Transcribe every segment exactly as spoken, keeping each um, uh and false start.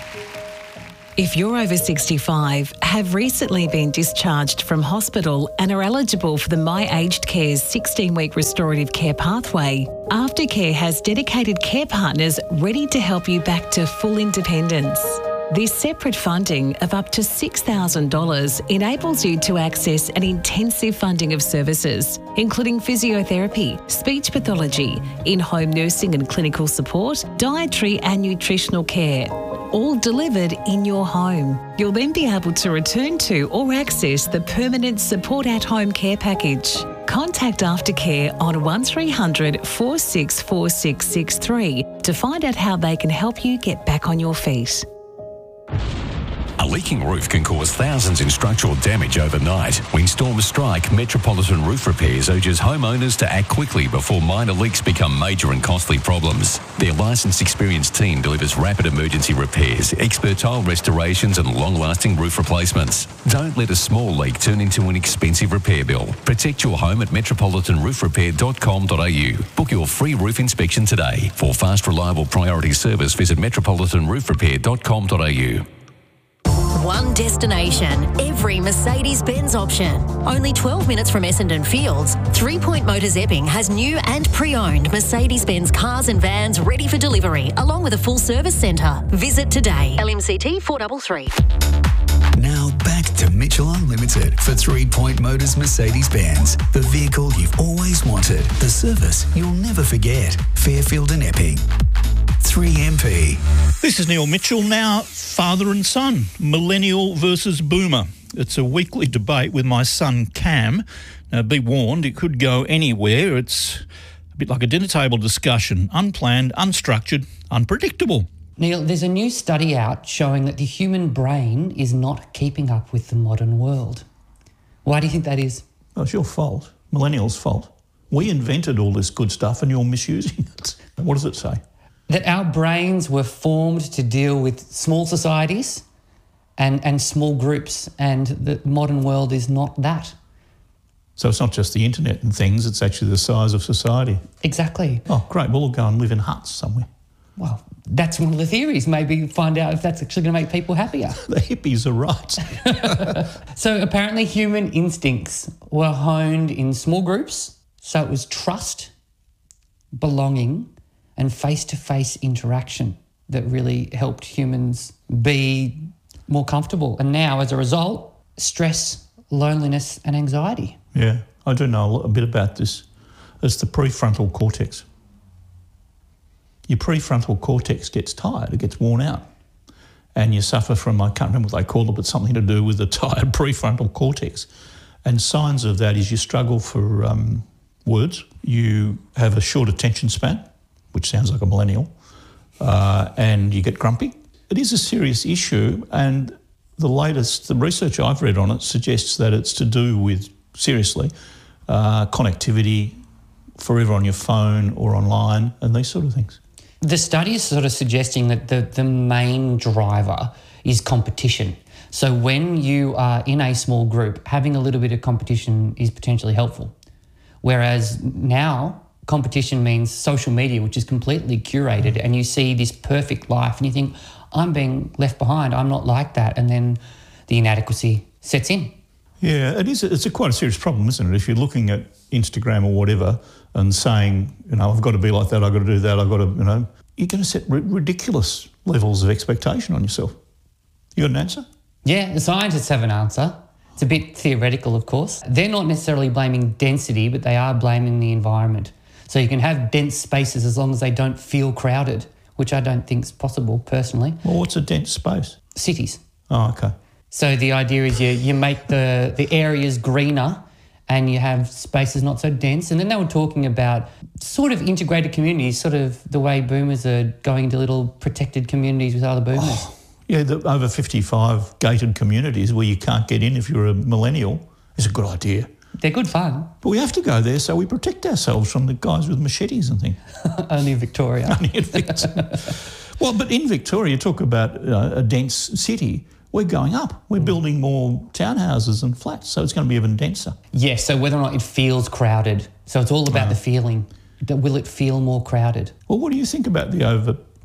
If you're over sixty-five, have recently been discharged from hospital and are eligible for the My Aged Care's sixteen-week restorative care pathway, Aftercare has dedicated care partners ready to help you back to full independence. This separate funding of up to six thousand dollars enables you to access an intensive funding of services, including physiotherapy, speech pathology, in-home nursing and clinical support, dietary and nutritional care, all delivered in your home. You'll then be able to return to or access the permanent Support at Home care package. Contact Aftercare on one three hundred, four six four six six three to find out how they can help you get back on your feet. A leaking roof can cause thousands in structural damage overnight. When storms strike, Metropolitan Roof Repairs urges homeowners to act quickly before minor leaks become major and costly problems. Their licensed, experienced team delivers rapid emergency repairs, expert tile restorations and long-lasting roof replacements. Don't let a small leak turn into an expensive repair bill. Protect your home at metropolitan roof repair dot com dot a u. Book your free roof inspection today. For fast, reliable priority service, visit metropolitan roof repair dot com dot a u. One destination, every Mercedes-Benz option. Only twelve minutes from Essendon Fields, Three Point Motors Epping has new and pre-owned Mercedes-Benz cars and vans ready for delivery, along with a full service centre. Visit today. L M C T four three three. Now back to Mitchell Unlimited for Three Point Motors Mercedes-Benz. The vehicle you've always wanted. The service you'll never forget. Fairfield and Epping. three M P. This is Neil Mitchell. Now, father and son, millennial versus boomer. It's a weekly debate with my son Cam. Now, be warned, it could go anywhere. It's a bit like a dinner table discussion, unplanned, unstructured, unpredictable. Neil, there's a new study out showing that the human brain is not keeping up with the modern world. Why do you think that is? Well, it's your fault, millennials' fault. We invented all this good stuff and you're misusing it. What does it say? That our brains were formed to deal with small societies and, and small groups, and the modern world is not that. So it's not just the internet and things, it's actually the size of society. Exactly. Oh, great. We'll all go and live in huts somewhere. Well, that's one of the theories. Maybe find out if that's actually going to make people happier. The hippies are right. So apparently human instincts were honed in small groups. So it was trust, belonging, and face-to-face interaction that really helped humans be more comfortable. And now, as a result, stress, loneliness and anxiety. Yeah, I do know a bit about this. It's the prefrontal cortex. Your prefrontal cortex gets tired, it gets worn out. And you suffer from, I can't remember what they call it, but something to do with the tired prefrontal cortex. And signs of that is you struggle for um, words, you have a short attention span, which sounds like a millennial, uh, and you get grumpy. It is a serious issue, and the latest, the research I've read on it suggests that it's to do with, seriously, uh, connectivity, forever on your phone or online, and these sort of things. The study is sort of suggesting that the, the main driver is competition. So when you are in a small group, having a little bit of competition is potentially helpful. Whereas now, competition means social media, which is completely curated, and you see this perfect life and you think, I'm being left behind, I'm not like that, and then the inadequacy sets in. Yeah, it is. It's a quite a serious problem, isn't it? If you're looking at Instagram or whatever and saying, you know, I've got to be like that, I've got to do that, I've got to, you know, you're going to set r- ridiculous levels of expectation on yourself. You got an answer? Yeah, the scientists have an answer. It's a bit theoretical, of course. They're not necessarily blaming density, but they are blaming the environment. So you can have dense spaces as long as they don't feel crowded, which I don't think is possible personally. Well, what's a dense space? Cities. Oh, okay. So the idea is you, you make the, the areas greener and you have spaces not so dense. And then they were talking about sort of integrated communities, sort of the way boomers are going into little protected communities with other boomers. Oh, yeah, the over fifty-five gated communities where you can't get in if you're a millennial is a good idea. They're good fun. But we have to go there so we protect ourselves from the guys with machetes and things. Only in Victoria. Only in Victoria. Well, but in Victoria, you talk about uh, a dense city. We're going up. We're building more townhouses and flats, so it's going to be even denser. Yes, so whether or not it feels crowded. So it's all about oh. the feeling. Will it feel more crowded? Well, what do you think about the over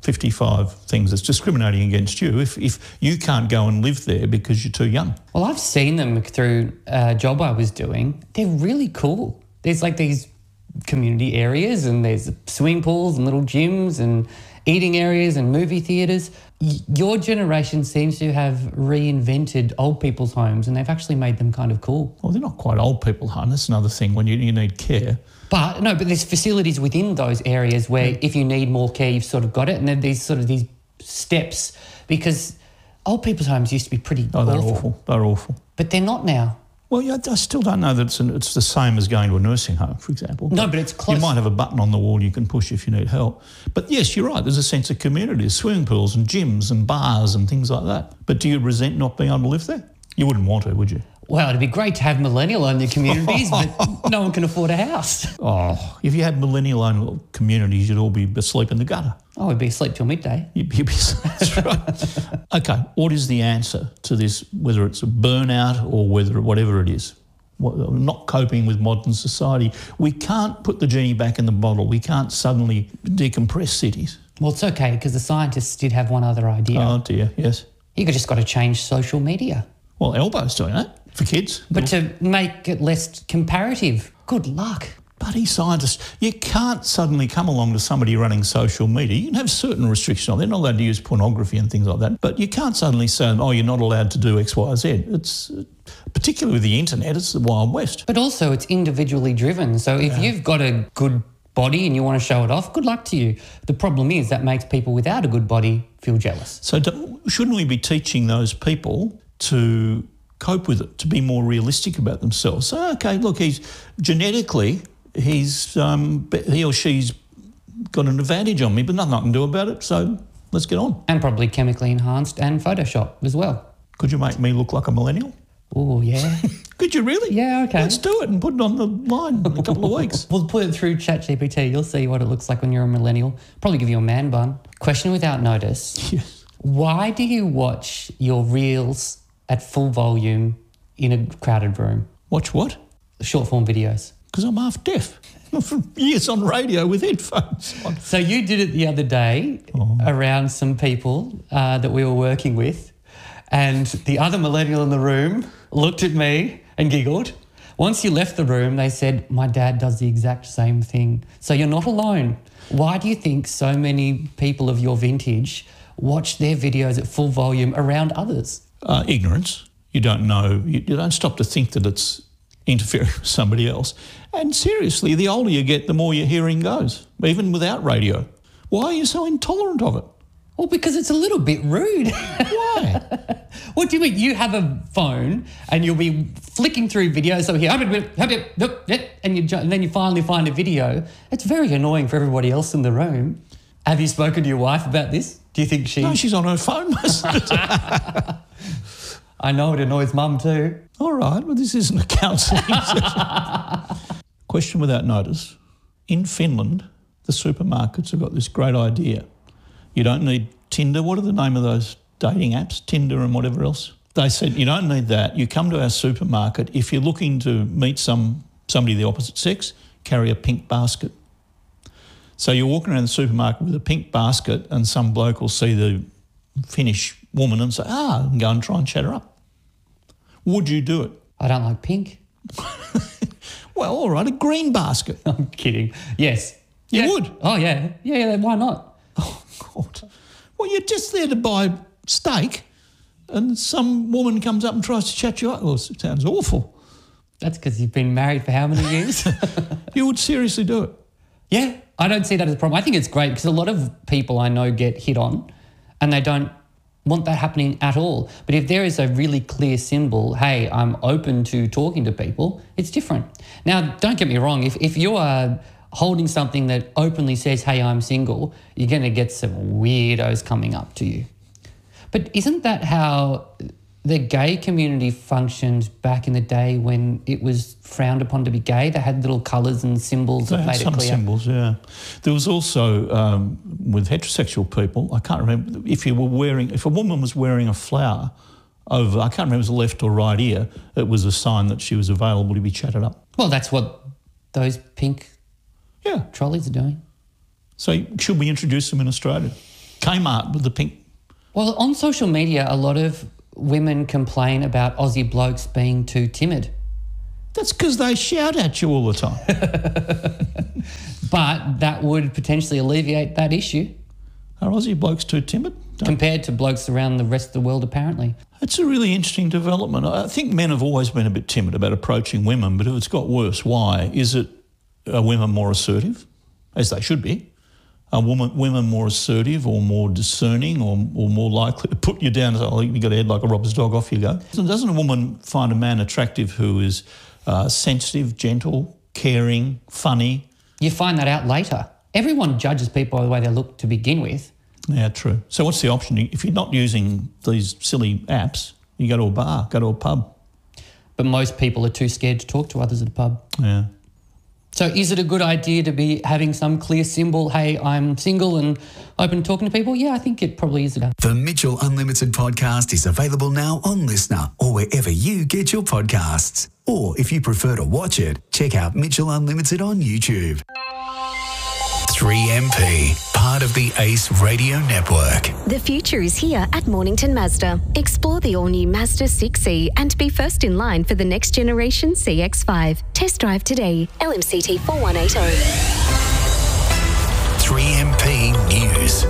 fifty-five things that's discriminating against you if, if you can't go and live there because you're too young. Well, I've seen them through a job I was doing. They're really cool. There's like these community areas and there's swimming pools and little gyms and eating areas and movie theatres. Y- your generation seems to have reinvented old people's homes and they've actually made them kind of cool. Well, they're not quite old people, hon. That's another thing when you, you need care. But no, but there's facilities within those areas where if you need more care, you've sort of got it. And then these sort of these steps, because old people's homes used to be pretty Oh, they're awful. awful. They're awful. But they're not now. Well, yeah, I still don't know that it's, an, it's the same as going to a nursing home, for example. No, but it's close. You might have a button on the wall you can push if you need help. But yes, you're right, there's a sense of community. There's swimming pools and gyms and bars and things like that. But do you resent not being able to live there? You wouldn't want to, would you? Well, it'd be great to have millennial-owned communities, but no one can afford a house. Oh, if you had millennial-owned communities, you'd all be asleep in the gutter. Oh, we'd be asleep till midday. You'd, you'd be, that's right. Okay, what is the answer to this, whether it's a burnout or whether whatever it is? What, not coping with modern society. We can't put the genie back in the bottle. We can't suddenly decompress cities. Well, it's okay, because the scientists did have one other idea. Oh, dear, yes. You could just got to change social media. Well, Elbow's doing that for kids. But to make it less comparative. Good luck. Bloody scientists, you can't suddenly come along to somebody running social media. You can have certain restrictions on. They're not allowed to use pornography and things like that. But you can't suddenly say, oh, you're not allowed to do X, Y, Z. It's, particularly with the internet, it's the Wild West. But also it's individually driven. So if Yeah. you've got a good body and you want to show it off, good luck to you. The problem is that makes people without a good body feel jealous. So do, shouldn't we be teaching those people to cope with it, to be more realistic about themselves? So, okay, look, he's genetically, he's um, he or she's got an advantage on me, but nothing I can do about it, so let's get on. And probably chemically enhanced and Photoshop as well. Could you make me look like a millennial? Oh, yeah. Could you really? Yeah, okay. Let's do it and put it on the line in a couple of weeks. We'll put it through ChatGPT. You'll see what it looks like when you're a millennial. Probably give you a man bun. Question without notice. Yes. Why do you watch your reels at full volume in a crowded room? Watch what? Short form videos. Because I'm half deaf. For years on radio with headphones on. So you did it the other day Oh. around some people uh, that we were working with, and the other millennial in the room looked at me and giggled. Once you left the room, they said, my dad does the exact same thing. So you're not alone. Why do you think so many people of your vintage watch their videos at full volume around others? Uh, ignorance. You don't know. You, you don't stop to think that it's interfering with somebody else. And seriously, the older you get, the more your hearing goes, even without radio. Why are you so intolerant of it? Well, because it's a little bit rude. Why? What do you mean? You have a phone and you'll be flicking through videos. So here, and, you, and then you finally find a video. It's very annoying for everybody else in the room. Have you spoken to your wife about this? Do you think she... No, she's on her phone most of the time. I know it annoys mum too. All right, well, this isn't a counselling session. Question without notice. In Finland, the supermarkets have got this great idea. You don't need Tinder. What are the name of those dating apps? Tinder and whatever else. They said, you don't need that. You come to our supermarket. If you're looking to meet some somebody of the opposite sex, carry a pink basket. So you're walking around the supermarket with a pink basket and some bloke will see the Finnish woman and say, ah, and go and try and chat her up. Would you do it? I don't like pink. Well, all right, a green basket. I'm kidding. Yes. You Yeah. would? Oh, yeah. Yeah, yeah, why not? Oh, God. Well, you're just there to buy steak and some woman comes up and tries to chat you up. Well, it sounds awful. That's because you've been married for how many years? You would seriously do it? Yeah, I don't see that as a problem. I think it's great because a lot of people I know get hit on and they don't want that happening at all. But if there is a really clear symbol, hey, I'm open to talking to people, it's different. Now, don't get me wrong. If, if you are holding something that openly says, hey, I'm single, you're going to get some weirdos coming up to you. But isn't that how the gay community functioned back in the day when it was frowned upon to be gay? They had little colours and symbols They that had made some it clear. symbols, yeah. There was also, um, with heterosexual people, I can't remember, if you were wearing, if a woman was wearing a flower over, I can't remember if it was the left or right ear, it was a sign that she was available to be chatted up. Well, that's what those pink Yeah. trolleys are doing. So should we introduce them in Australia? Kmart with the pink. Well, on social media, a lot of women complain about Aussie blokes being too timid. That's because they shout at you all the time. But that would potentially alleviate that issue. Are Aussie blokes too timid? Don't. Compared to blokes around the rest of the world, apparently. It's a really interesting development. I think men have always been a bit timid about approaching women, but if it's got worse, why? Is it are women more assertive, as they should be? Are women, women more assertive or more discerning or, or more likely to put you down and say, oh, you've got a head like a robber's dog, off you go? Doesn't a woman find a man attractive who is uh, sensitive, gentle, caring, funny? You find that out later. Everyone judges people by the way they look to begin with. Yeah, true. So what's the option? If you're not using these silly apps, you go to a bar, go to a pub. But most people are too scared to talk to others at a pub. Yeah. So is it a good idea to be having some clear symbol, hey, I'm single and open to talking to people? Yeah, I think it probably is. The Mitchell Unlimited podcast is available now on Listener or wherever you get your podcasts. Or if you prefer to watch it, check out Mitchell Unlimited on YouTube. three M P, part of the Ace Radio Network. The future is here at Mornington Mazda. Explore the all-new Mazda six E and be first in line for the next generation C X five. Test drive today. L M C T four one eight zero. three M P News.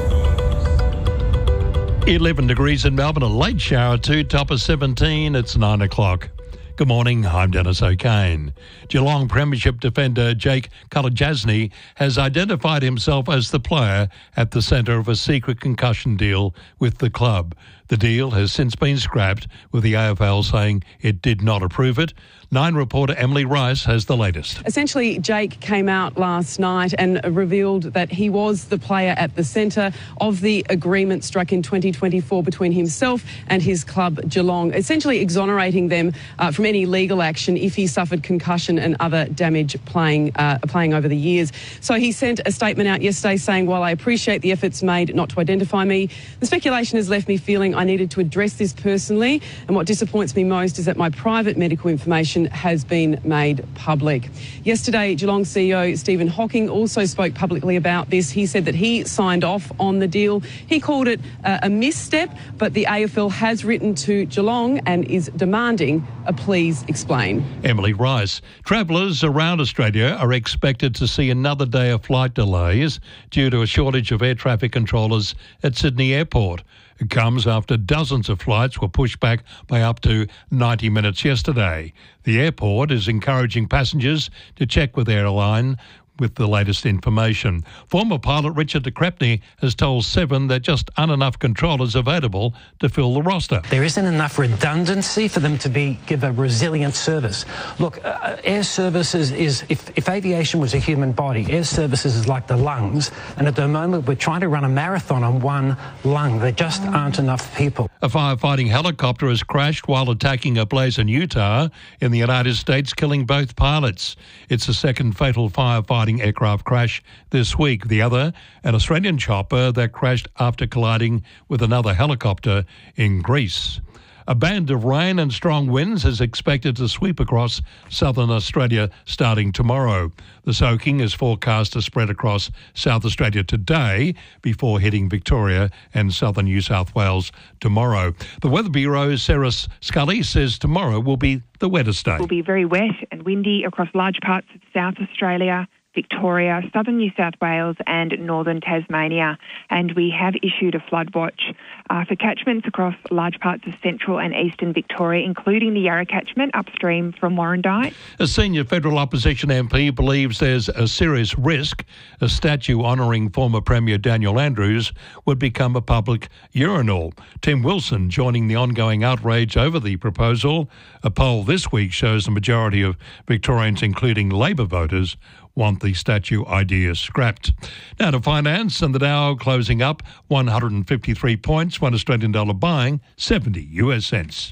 eleven degrees in Melbourne, a late shower too, top of seventeen. It's nine o'clock. Good morning, I'm Dennis O'Kane. Geelong Premiership defender Jake Kolodjasny has identified himself as the player at the centre of a secret concussion deal with the club. The deal has since been scrapped, with the A F L saying it did not approve it. Nine reporter Emily Rice has the latest. Essentially, Jake came out last night and revealed that he was the player at the centre of the agreement struck in twenty twenty-four between himself and his club Geelong, essentially exonerating them uh, from any legal action if he suffered concussion and other damage playing uh, playing over the years. So he sent a statement out yesterday saying, while I appreciate the efforts made not to identify me, the speculation has left me feeling I needed to address this personally, and what disappoints me most is that my private medical information has been made public. Yesterday, Geelong C E O Stephen Hocking also spoke publicly about this. He said that he signed off on the deal. He called it uh, a misstep, but the A F L has written to Geelong and is demanding a please explain. Emily Rice. Travellers around Australia are expected to see another day of flight delays due to a shortage of air traffic controllers at Sydney Airport. It comes after dozens of flights were pushed back by up to ninety minutes yesterday. The airport is encouraging passengers to check with the airline with the latest information. Former pilot Richard de Crespigny has told Seven that just aren't enough controllers available to fill the roster. There isn't enough redundancy for them to be give a resilient service. Look, uh, air services is, if, if aviation was a human body, air services is like the lungs, and at the moment we're trying to run a marathon on one lung. There just aren't enough people. A firefighting helicopter has crashed while attacking a blaze in Utah in the United States, killing both pilots. It's the second fatal firefighting aircraft crash this week. The other, an Australian chopper that crashed after colliding with another helicopter in Greece. A band of rain and strong winds is expected to sweep across southern Australia starting tomorrow. The soaking is forecast to spread across South Australia today before hitting Victoria and southern New South Wales tomorrow. The Weather Bureau's Sarah Scully says tomorrow will be the wettest day. It will be very wet and windy across large parts of South Australia, Victoria, southern New South Wales and northern Tasmania. And we have issued a flood watch uh, for catchments across large parts of central and eastern Victoria, including the Yarra catchment upstream from Warrandyte. A senior federal opposition M P believes there's a serious risk a statue honouring former Premier Daniel Andrews would become a public urinal. Tim Wilson joining the ongoing outrage over the proposal. A poll this week shows the majority of Victorians, including Labor voters, want the statue idea scrapped. Now to finance, and the Dow closing up one hundred fifty-three points, one Australian dollar buying seventy U S cents.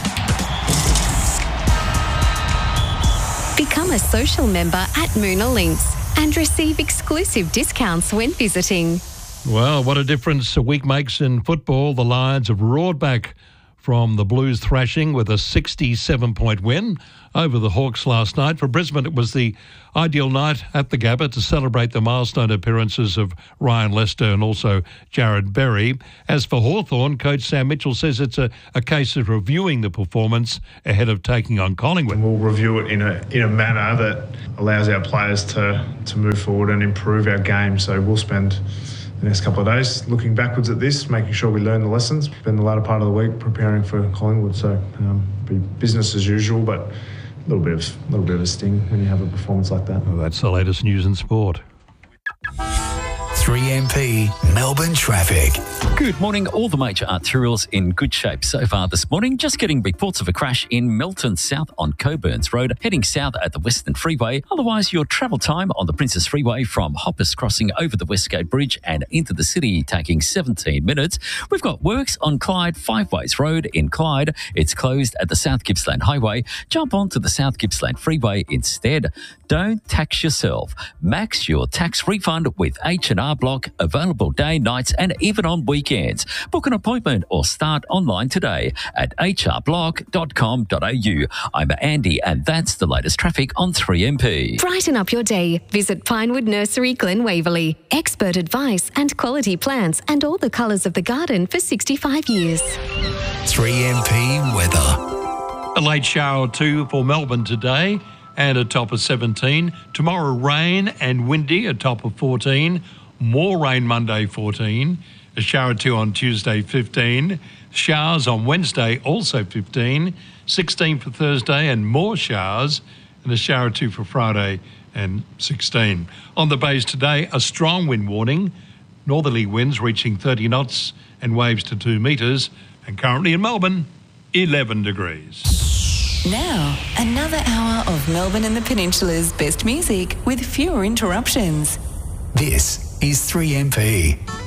Become a social member at Moona Links and receive exclusive discounts when visiting. Well, what a difference a week makes in football. The Lions have roared back from the Blues thrashing with a sixty-seven point win over the Hawks last night. For Brisbane, it was the ideal night at the Gabba to celebrate the milestone appearances of Ryan Lester and also Jared Berry. As for Hawthorn, coach Sam Mitchell says it's a, a case of reviewing the performance ahead of taking on Collingwood. And we'll review it in a in a manner that allows our players to, to move forward and improve our game. So we'll spend the next couple of days looking backwards at this, making sure we learn the lessons. Spend the latter part of the week preparing for Collingwood. So um, be business as usual, but a little bit of little bit of a sting when you have a performance like that. Well, that's the latest news in sport. three M P Melbourne traffic. Good morning. All the major arterials in good shape so far this morning. Just getting reports of a crash in Melton South on Coburns Road, heading south at the Western Freeway. Otherwise, your travel time on the Princess Freeway from Hoppers Crossing over the Westgate Bridge and into the city taking seventeen minutes. We've got works on Clyde Five Ways Road in Clyde. It's closed at the South Gippsland Highway. Jump onto the South Gippsland Freeway instead. Don't tax yourself. Max your tax refund with H and R Block, available day, nights and even on weekends. Book an appointment or start online today at h r block dot com dot a u. I'm Andy and that's the latest traffic on three M P. Brighten up your day. Visit Pinewood Nursery, Glen Waverley. Expert advice and quality plants and all the colours of the garden for sixty-five years. three M P weather. A late shower or two for Melbourne today and a top of seventeen. Tomorrow rain and windy, a top of fourteen. More rain Monday, fourteen. A shower or two on Tuesday, fifteen. Showers on Wednesday, also fifteen. sixteen for Thursday and more showers. And a shower or two for Friday and sixteen. On the bays today, a strong wind warning. Northerly winds reaching thirty knots and waves to two metres. And currently in Melbourne, eleven degrees. Now, another hour of Melbourne and the Peninsula's best music with fewer interruptions. This is three M P.